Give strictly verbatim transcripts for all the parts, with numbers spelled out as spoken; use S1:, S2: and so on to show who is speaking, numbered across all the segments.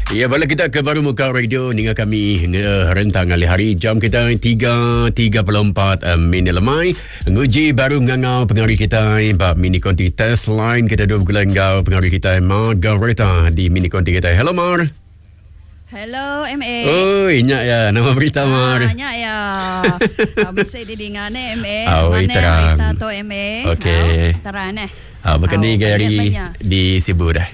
S1: Ya, balik kita ke Baru Muka Radio dengan kami uh, rentang kali hari jam kita tiga tiga puluh empat uh, minit lemai nguji baru ngangau pengaruh kita bab mini konti test line kita dua bulan ngau pengaruh kita Margareta di mini konti kita. Hello Mar.
S2: Hello M A.
S1: Oh, inyak ya nama berita Mar.
S2: Ah, inyak ya. Ah, bisa didengar ni M A.
S1: Oh,
S2: mana
S1: terang.
S2: berita tu M A?
S1: Okey.
S2: Oh, terang ni.
S1: Ah, berkini
S2: Oh,
S1: gaya hari
S2: banyak-banyak.
S1: di Sibu dah.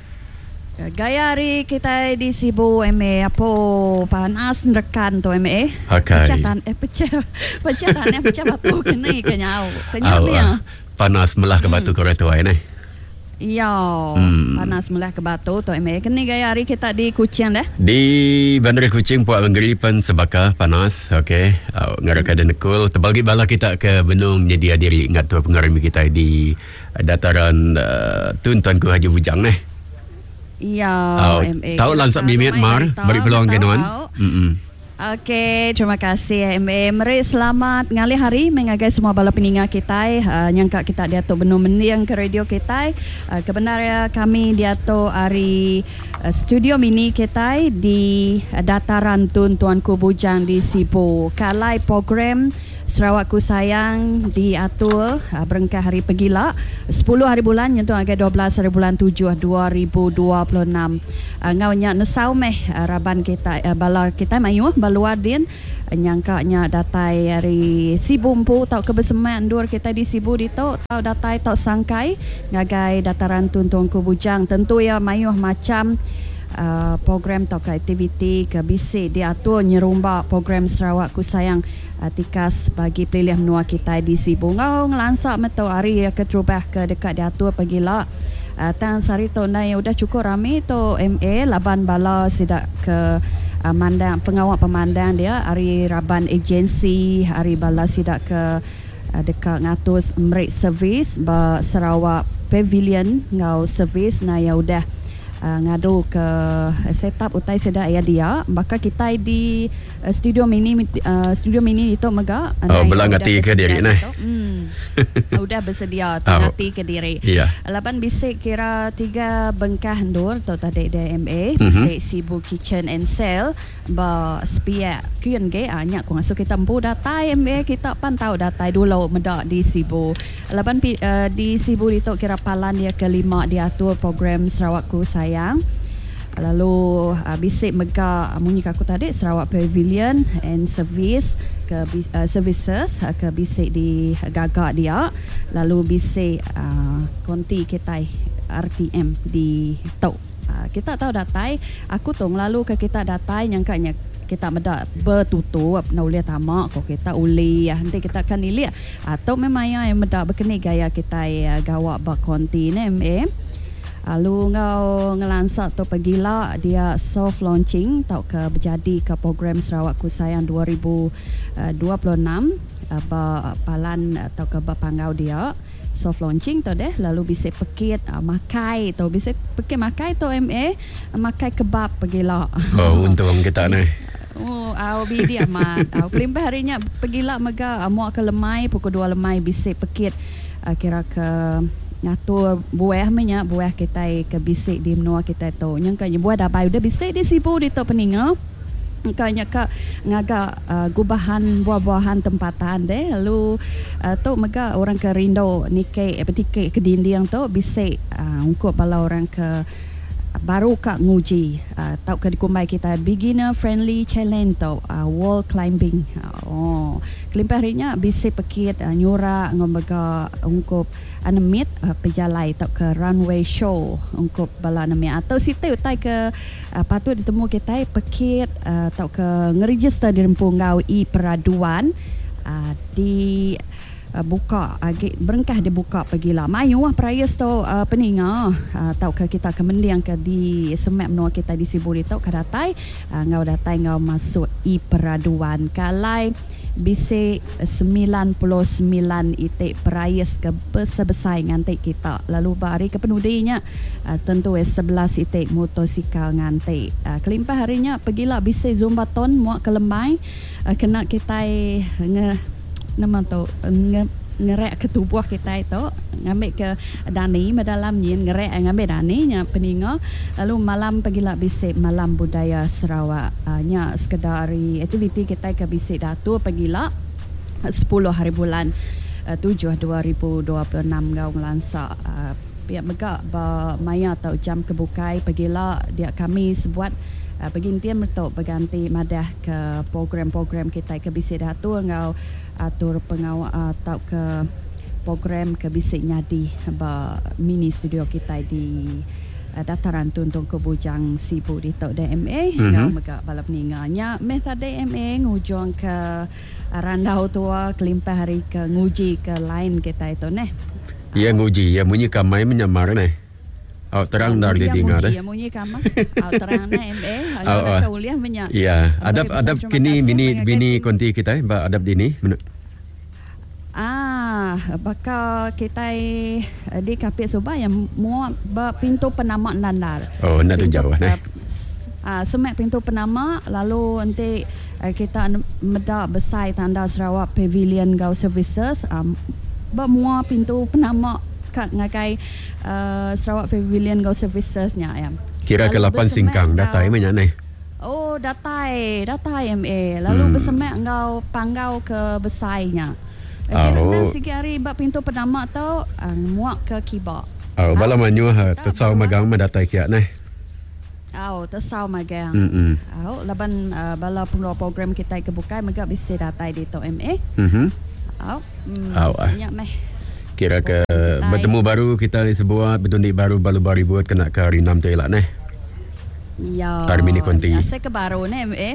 S2: Gaya hari kita di Sibu M A apa panas rekan tu M A.
S1: Okay.
S2: Pecah tan eh pecah pecah tan eh pecah batu kena kenyau.
S1: Ah,
S2: Kenyau ni ya.
S1: ah, panas melah ke batu korang tu ai ni.
S2: Ya,
S1: Hmm.
S2: panas melah ke batu tu M A. Kena gaya hari kita di Kuching dah.
S1: Di Bandar Kuching Puak Menggeri pen sebaka panas. Okey. Uh, ngaraka dan nekul terbagi bala kita ke benung menyedia diri ingat tu pengarami kita di uh, dataran uh, Tun Tuanku Haji Bujang ni.
S2: Ya,
S1: Oh,
S2: M A.
S1: tahu lansap di Myanmar beri peluang ke nuan. Hmm.
S2: Okey, terima kasih M A. Mari selamat ngali hari mengagai semua bala peningat kita uh, nyangka kita dia tu benung mendiang ke radio kita. Uh, kebenaran kami dia tu hari uh, studio mini kita di uh, dataran Tun Tuanku Bujang di Sibu. Kalai program Sarawakku Sayang diatur uh, berengkah hari pegila sepuluh hari bulan nyentuh agak dua belas hari bulan tujuh dua ribu dua puluh enam. Uh, ngaunya nesau meh uh, raban kita uh, bala kita mayu baluadin uh, nyangkanya datai hari Sibu empu tau kebersamaan dur kita di Sibu di tau tau datai tau sangkai ngagai dataran Tun Tuanku Bujang tentu ya mayu macam Uh, program atau ke aktiviti ke bisi diatur nyerumba program Sarawakku Sayang uh, tikas bagi pelilih menua kita di Sibu ngau ngelansak metau hari ya keterubah ke dekat diatur pagila uh, tang sari tu na yang udah cukup ramai tu M A laban bala sidak ke uh, mandang pengawal pemandang dia hari raban agensi hari bala sidak ke uh, dekat ngatus merik servis ba Sarawak Pavilion ngau servis na ya udah Uh, ngadu ke uh, setup utai sedak ya dia maka kita di uh, studio mini uh, studio mini itu mega
S1: Oh, belang hati ke diri ni.
S2: Hmm. Udah bersedia
S1: Oh.
S2: hati ke diri.
S1: Ya.
S2: Laban bisik kira tiga bengkah ndur atau tadi D M A
S1: Mhm.
S2: bisik Sibu Kitchen and Sale ba spia kian ge anyak ko masuk kita empu datai M A kita pantau datai dulu medak di Sibu. Laban uh, di Sibu itu kira palan dia kelima diatur program Sarawakku Sayang. Lalu uh, bisik mega uh, munyi aku tadi Sarawak Pavilion and Service ke uh, services uh, ke bisik di gagak dia. Lalu bisik uh, konti kita R T M di Tau. Uh, kita tahu datai aku tong lalu ke kita datai nyangkanya kita medak bertutup nak uliah tamak kok kita uli ya nanti kita akan lihat atau memang yang medak berkeni gaya kita uh, gawak bak konti ni M A. Lalu ngau ngelansak tu pegila dia soft launching tau ke berjadi ke program Sarawakku Sayang dua ribu dua puluh enam ba palan atau ke bapangau dia soft launching tu deh lalu bisa pekit uh, makai tu bisa pekit makai tu M A makai kebab pegila.
S1: Oh, untung kita ni.
S2: Oh, au bi dia amat. Au kelimpah harinya pegila mega muak ke lemai pukul dua lemai bisa pekit uh, kira ke ngatur buah minyak buah kita ke bisik di menua kita tu nyangkanya buah dah bayu dah bisik di Sibu di tu peninga kanya ka ngaga uh, gubahan buah-buahan tempatan deh lalu uh, tu mega orang ke rindo nike petike ke dinding tu bisik uh, untuk bala orang ke baru kak nguji uh, tau ke dikumbai kita beginner friendly challenge tau uh, wall climbing uh, oh kelimpah harinya bisa pekit uh, nyura ngombaga ungkup anemit uh, pejalai tau ke runway show ungkup bala anemit atau situ utai ke uh, patut ditemu kita pekit uh, tau ke ngeregister di Rempung Ngau I Peraduan uh, di Uh, buka agak berengkah dia buka pergilah mayu lah prias tu uh, peninga uh, tau ke kita ke mendiang ke di semak menua kita di Sibu di tau ke datai uh, ngau datai ngau masuk I Peraduan kalai bisik sembilan puluh sembilan itik prias ke sebesar ngantik kita lalu hari ke penudinya uh, tentu sebelas itik motosikal ngantik uh, kelimpah harinya pergilah bisik zumbaton muak ke lembai uh, kena kita nge nama tu ngerek ke tubuh kita itu, ngambil ke dani dalam nyin ngerek ngambil dani nya peninga. Lalu malam pergilah bisik malam budaya Sarawak. Uh, nya sekedar aktiviti kita ke bisik Datuk pergilah sepuluh hari bulan uh, tujuh dua ribu dua puluh enam gaung lansak. Uh, pihak megak ba maya atau jam kebukai pergilah dia kami sebuat uh, pegintian untuk berganti madah ke program-program kita ke bisik Datuk ngau atur pengawal atau ke program ke bisik nyadi ba mini studio kita di uh, dataran Tuntung ke Bujang Sibu di Tok D M A mm-hmm. ngau megak balap ninganya meta D M A ngujung ke randau tua kelimpah hari ke nguji ke lain kita itu neh.
S1: Ya nguji, ya munyi kamai menyamar neh. Au terang dar di dengar deh.
S2: Ya munyi kamai. Au terang na M A, au nak kuliah menyak.
S1: Ya, adab adab kini bini bini konti kita, ba adab dini.
S2: Ah, bakal kita di kapit subah yang mau pintu penama nandar.
S1: Oh, nak tu jauh neh.
S2: Ah, semak pintu penama lalu nanti kita medak besar tanda Sarawak Pavilion Go Services. Um, Bermua pintu penama kat ngakai uh, Sarawak Pavilion Go Services nya ya.
S1: Kira ke lapan singkang datai mana ni?
S2: Oh, datai, datai M A. Lalu hmm. bersemak engkau panggau ke besainya. Kira oh. Sigi hari bab pintu penama tu uh, muak ke kibar.
S1: Oh, bala manyu ha tersau magang mendatai kiat ni.
S2: Oh, tersau magang.
S1: Hmm.
S2: Oh, laban uh, bala program kita kebukai megak bisa datai di to M A.
S1: Mhm.
S2: Oh, hmm,
S1: oh,
S2: banyak meh.
S1: Kira ke bertemu baru kita sebuat bertundik baru baru-baru buat kena ke hari enam tu elak neh.
S2: Ya.
S1: Hari mini konti.
S2: Ya, saya ke baru ni eh.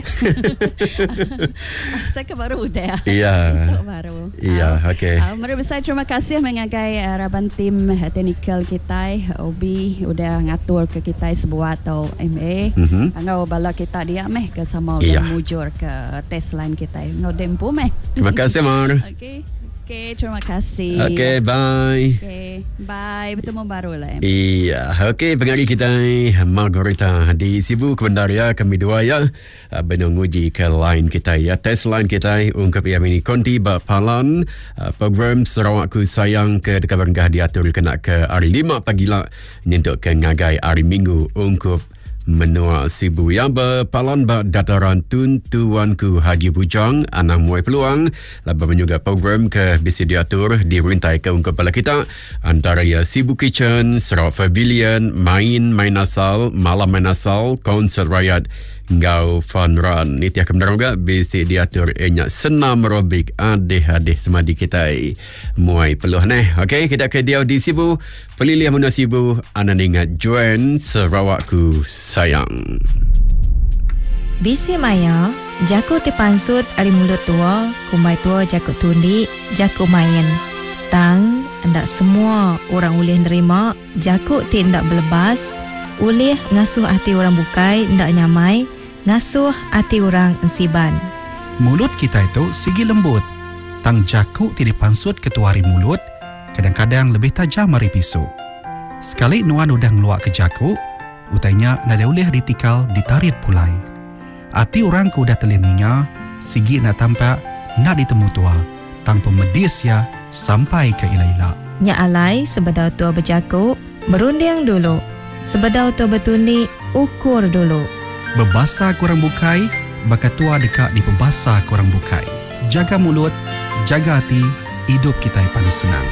S2: Saya ke baru dah.
S1: Iya.
S2: Baru.
S1: Iya, uh, okey.
S2: Uh, mari besar terima kasih mengagai uh, raban tim uh, teknikal kita O B udah ngatur ke kita sebuat atau M A.
S1: Mm-hmm.
S2: Ngau bala kita dia meh ke sama
S1: iya.
S2: mujur ke test line kita. Ngau dempu meh.
S1: Terima kasih Mar.
S2: Okey. Okey, terima kasih.
S1: Okey, bye.
S2: Okey, bye. Bertemu baru lah.
S1: Iya, okey, pengari kita Margarita di Sibu Kebendaria kami dua ya menguji ke line kita ya, test line kita ungkap yang ini konti bapalan program Sarawakku Sayang ke Dekabarengah diatur kena ke hari lima pagi lah untuk ke ngagai hari Minggu ungkap menua Sibu yang berpalan ba dataran Tuntuanku Haji Bujang Anang Muai Peluang laba juga program ke bisi diatur dirintai ke ungkap bala kita antara ya Sibu Kitchen, Sarawak Pavilion, main main asal, malam main asal, konsert rakyat ngau fun run. Ini tiap kebenaran juga bisi diatur enyak senam robik adeh-adeh semadi kita Muai Peluang neh. Okey, kita ke dia di Sibu pelilih menua Sibu anan ingat join Sarawakku Sayang.
S3: Bisi maya, jaku ti pansut ari mulut tua, kumai tua jaku tundi, jaku main. Tang, ndak semua orang boleh nerima, jaku ti ndak belebas, boleh ngasuh hati orang bukai, ndak nyamai, ngasuh hati orang ensiban.
S4: Mulut kita itu sigi lembut. Tang jaku ti dipansut ketua hari mulut, kadang-kadang lebih tajam dari pisau. Sekali nuan udah ngeluak ke jaku, utainya nada boleh ditikal ditarit pulai. Hati orang ku udah telinginya, sigi nak tampak nak ditemu tua, tang pemedis ya sampai ke ila-ila.
S3: Nya alai sebedau tua berjaku, berunding dulu. Sebedau tua bertundi, ukur dulu.
S4: Bebasa kurang bukai, bakat tua dekat di pembasa kurang bukai. Jaga mulut, jaga hati, hidup kita yang paling senang.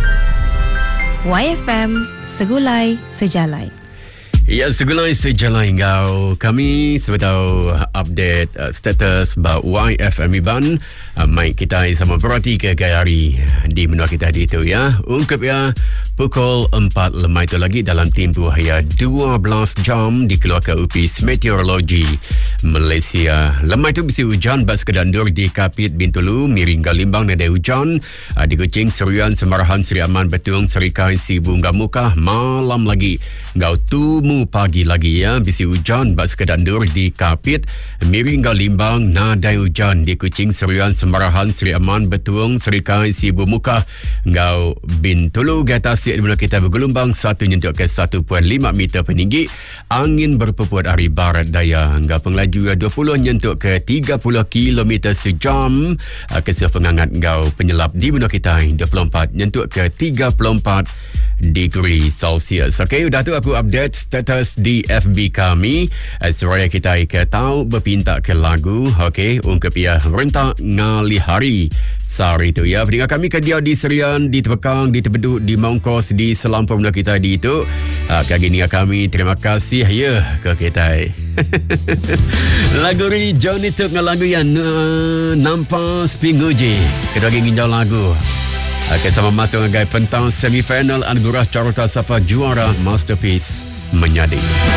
S3: Y F M, segulai sejalai.
S1: Ya, segulai sejalan engkau. Kami sebetau update uh, status ba Y F M Iban. Uh, mai kita sama berarti ke gaya hari di menua kita di itu ya. Ungkap ya pukul empat lemah itu lagi dalam tempoh ya dua belas jam dikeluarkan U P S Meteorologi Malaysia. Lemah itu bisa hujan bas kedandur di Kapit Bintulu, Miringga Limbang nada hujan. Uh, di Kuching, Serian, Semarahan, Seri Aman, Betung, Serikai, Sibu, Mukah malam lagi. Ngau tumu pagi lagi ya bisi hujan bas kedandur di Kapit, Miringga Limbang, nadai hujan di Kuching, Serian, Semarahan, Seri Aman, Betung, Serikai, Sibu, Mukah ngau Bintulu. Gata siap di mana kita bergelombang satu nyentuk ke satu perpuluhan lima meter peninggi. Angin berpuput dari barat daya. Ngau penglaju laju dua puluh nyentuk ke tiga puluh kilometer sejam. Uh, Kesih penghangat ngau penyelap di benua kita dua puluh empat nyentuk ke tiga puluh empat degree Celsius. Okey, dah tu aku update status di F B kami. Uh, Seraya kita ke tahu berpinta ke lagu. Okey, ungkap ia rentak ngali hari. Sorry tu ya. Pendengar kami ke dia di Serian, di Tepekang, di Tebeduk, di Mongkos, di Selampau benua kita di itu. Uh, kali ni kami terima kasih ya ke kita. Lagu ni Johnny Tuk dengan lagu yang uh, nampak pinguji. Kita lagi nginjau lagu. Okey, sama masuk dengan pentang semifinal anugerah carta siapa juara Masterpiece Menyadi.